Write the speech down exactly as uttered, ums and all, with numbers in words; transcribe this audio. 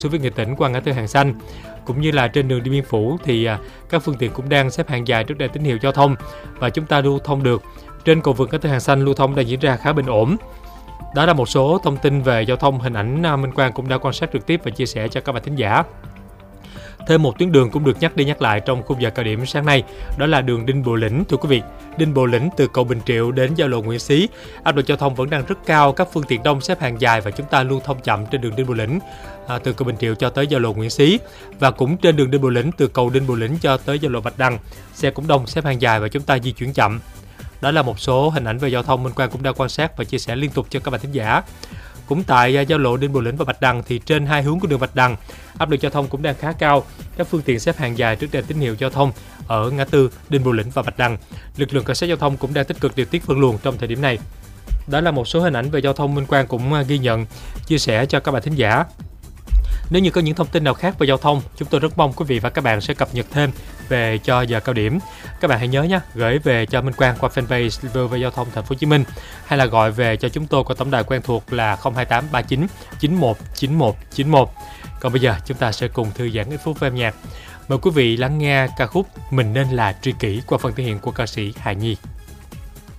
với người tỉnh qua ngã tư Hàng Xanh, cũng như là trên đường Điện Biên Phủ thì các phương tiện cũng đang xếp hàng dài trước đèn tín hiệu giao thông và chúng ta lưu thông được. Trên cầu vượt ngã tư Hàng Xanh lưu thông đang diễn ra khá bình ổn. Đó là một số thông tin về giao thông, hình ảnh Minh Quang cũng đã quan sát trực tiếp và chia sẻ cho các bạn thính giả. Thêm một tuyến đường cũng được nhắc đi nhắc lại trong khung giờ cao điểm sáng nay, đó là đường Đinh Bộ Lĩnh. Thưa quý vị, Đinh Bộ Lĩnh từ cầu Bình Triệu đến giao lộ Nguyễn Xí, áp lực giao thông vẫn đang rất cao, các phương tiện đông xếp hàng dài và chúng ta lưu thông chậm trên đường Đinh Bộ Lĩnh à, từ cầu Bình Triệu cho tới giao lộ Nguyễn Xí, và cũng trên đường Đinh Bộ Lĩnh từ cầu Đinh Bộ Lĩnh cho tới giao lộ Bạch Đằng, xe cũng đông xếp hàng dài và chúng ta di chuyển chậm. Đó là một số hình ảnh về giao thông Minh Quang cũng đã quan sát và chia sẻ liên tục cho các bạn thính giả. Cũng tại giao lộ Đinh Bộ Lĩnh và Bạch Đằng thì trên hai hướng của đường Bạch Đằng, áp lực giao thông cũng đang khá cao. Các phương tiện xếp hàng dài trước đèn tín hiệu giao thông ở ngã tư Đinh Bộ Lĩnh và Bạch Đằng. Lực lượng cảnh sát giao thông cũng đang tích cực điều tiết phân luồng trong thời điểm này. Đó là một số hình ảnh về giao thông Minh Quang cũng ghi nhận, chia sẻ cho các bạn thính giả. Nếu như có những thông tin nào khác về giao thông, chúng tôi rất mong quý vị và các bạn sẽ cập nhật thêm về cho giờ cao điểm. Các bạn hãy nhớ nhé, gửi về cho Minh Quang qua fanpage vê o vê Giao thông Thành phố Hồ Chí Minh, hay là gọi về cho chúng tôi qua tổng đài quen thuộc là không hai tám ba chín chín một chín một chín một. Còn bây giờ chúng ta sẽ cùng thư giãn ít phút với âm nhạc. Mời quý vị lắng nghe ca khúc Mình Nên Là Tri Kỷ qua phần thể hiện của ca sĩ Hà Nhi.